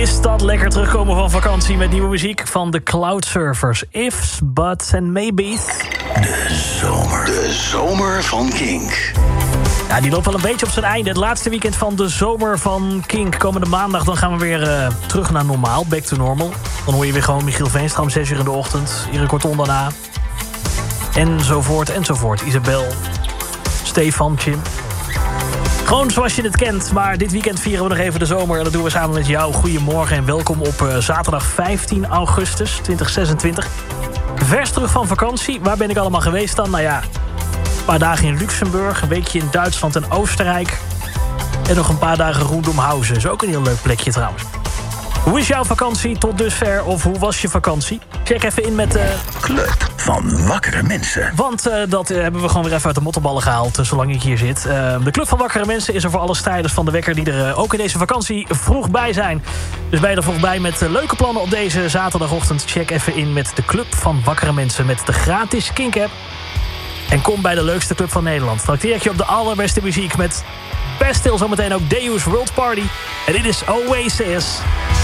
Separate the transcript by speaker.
Speaker 1: Is dat lekker terugkomen van vakantie met nieuwe muziek van de Cloudsurfers. Ifs, buts en maybes.
Speaker 2: De zomer van Kink.
Speaker 1: Ja, die loopt wel een beetje op zijn einde. Het laatste weekend van de zomer van Kink. Komende maandag dan gaan we weer terug naar normaal. Back to normal. Dan hoor je weer gewoon Michiel Veenstra om 6 uur in de ochtend. Erik Korton daarna. Enzovoort, enzovoort. Isabel, Stefan, Jim. Gewoon zoals je het kent, maar dit weekend vieren we nog even de zomer. En dat doen we samen met jou. Goedemorgen en welkom op zaterdag 15 augustus 2026. Vers terug van vakantie. Waar ben ik allemaal geweest dan? Nou ja, een paar dagen in Luxemburg, een weekje in Duitsland en Oostenrijk. En nog een paar dagen rondom Hausen. Is ook een heel leuk plekje trouwens. Hoe is jouw vakantie tot dusver? Of hoe was je vakantie? Check even in met de
Speaker 2: Club van Wakkere Mensen.
Speaker 1: Want dat hebben we gewoon weer even uit de mottenballen gehaald, zolang ik hier zit. De Club van Wakkere Mensen is er voor alle strijders van de wekker die er ook in deze vakantie vroeg bij zijn. Dus ben je er vroeg bij met leuke plannen op deze zaterdagochtend? Check even in met de Club van Wakkere Mensen met de gratis Kink-app. En kom bij de leukste club van Nederland. Trakteer ik je op de allerbeste muziek met best stil zometeen ook Deus World Party. En dit is Oasis.